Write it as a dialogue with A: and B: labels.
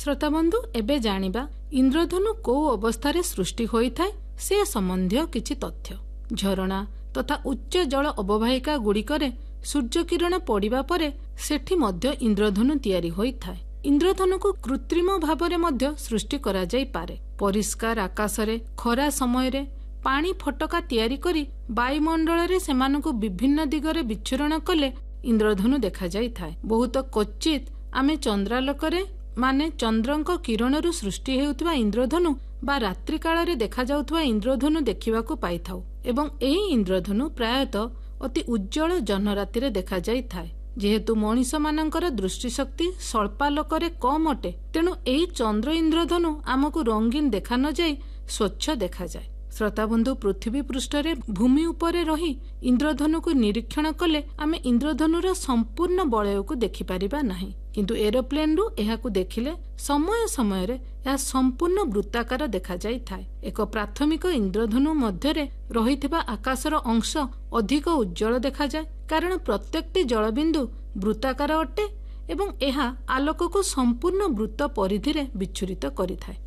A: ଶ୍ରୋତାବନ୍ଧୁ, ଏବେ ଜାଣିବା ଇନ୍ଦ୍ରଧନୁ କୋଉ ଅବସ୍ଥାରେ ସୃଷ୍ଟି ହୋଇଥାଏ ସେ ସମ୍ବନ୍ଧୀୟ କିଛି ତଥ୍ୟ। ଝରଣା ତଥା ଉଚ୍ଚ ଜଳ ଅବବାହିକା ଗୁଡ଼ିକରେ ସୂର୍ଯ୍ୟକିରଣ ପଡ଼ିବା ପରେ ସେଠି ମଧ୍ୟ ଇନ୍ଦ୍ରଧନୁ ତିଆରି ହୋଇଥାଏ। ଇନ୍ଦ୍ରଧନୁକୁ କୃତ୍ରିମ ଭାବରେ ମଧ୍ୟ ସୃଷ୍ଟି କରାଯାଇପାରେ। ପରିଷ୍କାର ଆକାଶରେ ଖରା ସମୟରେ ପାଣି ଫଟକା ତିଆରି କରି ବାୟୁମଣ୍ଡଳରେ ସେମାନଙ୍କୁ ବିଭିନ୍ନ ଦିଗରେ ବିଚ୍ଛୁରଣ କଲେ ଇନ୍ଦ୍ରଧନୁ ଦେଖାଯାଇଥାଏ। ବହୁତ କ୍ୱଚିତ୍ ଆମେ ଚନ୍ଦ୍ରାଲୋକରେ ମାନେ ଚନ୍ଦ୍ରଙ୍କ କିରଣରୁ ସୃଷ୍ଟି ହେଉଥିବା ଇନ୍ଦ୍ରଧନୁ ବା ରାତ୍ରି କାଳରେ ଦେଖାଯାଉଥିବା ଇନ୍ଦ୍ରଧନୁ ଦେଖିବାକୁ ପାଇଥାଉ ଏବଂ ଏହି ଇନ୍ଦ୍ରଧନୁ ପ୍ରାୟତଃ ଅତି ଉଜ୍ଜଳ ଜହ୍ନରାତିରେ ଦେଖାଯାଇଥାଏ। ଯେହେତୁ ମଣିଷମାନଙ୍କର ଦୃଷ୍ଟିଶକ୍ତି ସ୍ୱଳ୍ପାଲୋକରେ କମ୍ ଅଟେ, ତେଣୁ ଏହି ଚନ୍ଦ୍ର ଇନ୍ଦ୍ରଧନୁ ଆମକୁ ରଙ୍ଗୀନ ଦେଖା ନଯାଇ ସ୍ୱଚ୍ଛ ଦେଖାଯାଏ। ଶ୍ରୋତାବନ୍ଧୁ, ପୃଥିବୀ ପୃଷ୍ଠରେ ଭୂମି ଉପରେ ରହି ଇନ୍ଦ୍ରଧନୁକୁ ନିରୀକ୍ଷଣ କଲେ ଆମେ ଇନ୍ଦ୍ରଧନୁର ସମ୍ପୂର୍ଣ୍ଣ ବଳୟକୁ ଦେଖିପାରିବା ନାହିଁ, କିନ୍ତୁ ଏରୋପ୍ଲେନରୁ ଏହାକୁ ଦେଖିଲେ ସମୟ ସମୟରେ ଏହା ସମ୍ପୂର୍ଣ୍ଣ ବୃତ୍ତାକାର ଦେଖାଯାଇଥାଏ। ଏକ ପ୍ରାଥମିକ ଇନ୍ଦ୍ରଧନୁ ମଧ୍ୟରେ ରହିଥିବା ଆକାଶର ଅଂଶ ଅଧିକ ଉଜ୍ଜଳ ଦେଖାଯାଏ, କାରଣ ପ୍ରତ୍ୟେକଟି ଜଳବିନ୍ଦୁ ବୃତ୍ତାକାର ଅଟେ ଏବଂ ଏହା ଆଲୋକକୁ ସମ୍ପୂର୍ଣ୍ଣ ବୃତ୍ତ ପରିଧିରେ ବିଚ୍ଛୁରିତ କରିଥାଏ।